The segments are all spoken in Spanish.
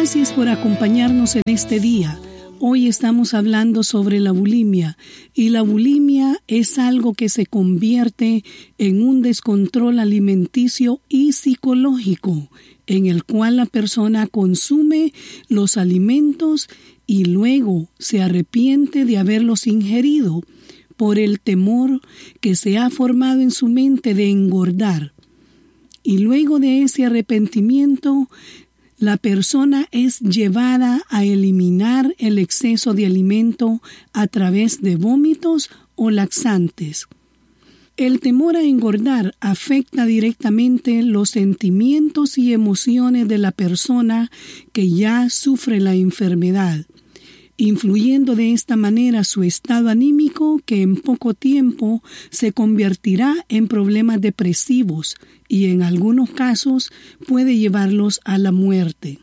Gracias por acompañarnos en este día. Hoy estamos hablando sobre la bulimia, y la bulimia es algo que se convierte en un descontrol alimenticio y psicológico, en el cual la persona consume los alimentos y luego se arrepiente de haberlos ingerido por el temor que se ha formado en su mente de engordar. Y luego de ese arrepentimiento, la persona es llevada a eliminar el exceso de alimento a través de vómitos o laxantes. El temor a engordar afecta directamente los sentimientos y emociones de la persona que ya sufre la enfermedad, influyendo de esta manera su estado anímico, que en poco tiempo se convertirá en problemas depresivos y en algunos casos puede llevarlos a la muerte.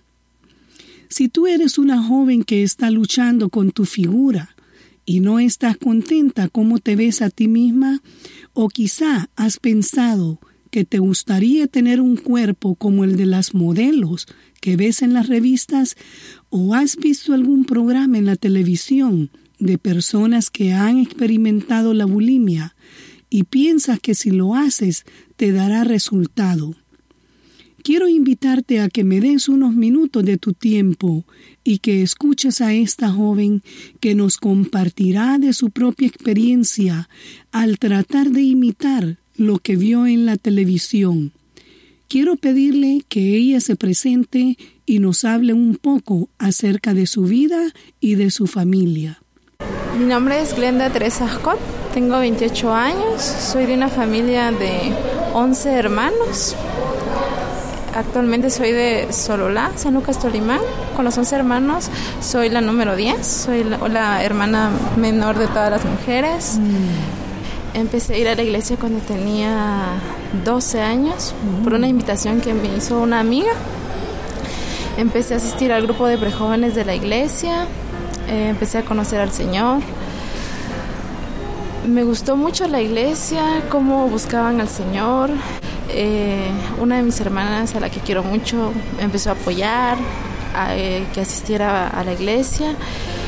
Si tú eres una joven que está luchando con tu figura y no estás contenta cómo te ves a ti misma, o quizá has pensado que te gustaría tener un cuerpo como el de las modelos que ves en las revistas, o has visto algún programa en la televisión de personas que han experimentado la bulimia y piensas que si lo haces te dará resultado. Quiero invitarte a que me des unos minutos de tu tiempo y que escuches a esta joven que nos compartirá de su propia experiencia al tratar de imitar lo que vio en la televisión. Quiero pedirle que ella se presente y nos hable un poco acerca de su vida y de su familia. Mi nombre es Glenda Teresa Scott, tengo 28 años, soy de una familia de 11 hermanos. Actualmente soy de Sololá, San Lucas, Tolimán. Con los 11 hermanos soy la número 10, soy la hermana menor de todas las mujeres. Empecé a ir a la iglesia cuando tenía 12 años por una invitación que me hizo una amiga. Empecé a asistir al grupo de prejóvenes de la iglesia, empecé a conocer al Señor. Me gustó mucho la iglesia, cómo buscaban al Señor. Una de mis hermanas, a la que quiero mucho, me empezó a apoyar, a que asistiera a la iglesia.